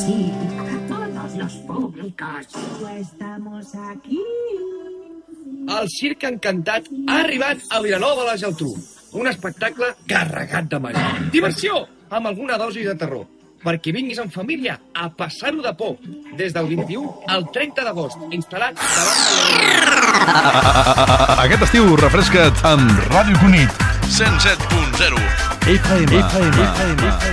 Sí, a todos los públicos. Estamos aquí. El Circ Encantat ha arribat a Vilanova de la Geltrú. Un espectacle carregat de màgia. Diversió, amb alguna dosi de terror. Perquè vinguis en família a passar-ho de por. Des del 21 al 30 d'agost, instal·lat davant de Aquest estiu refresca't amb Ràdio Cunit 107.0 FM.